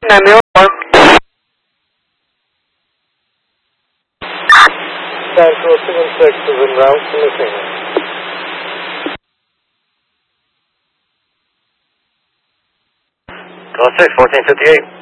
904. Central 76 is en route to Messina. Call 6, 1458.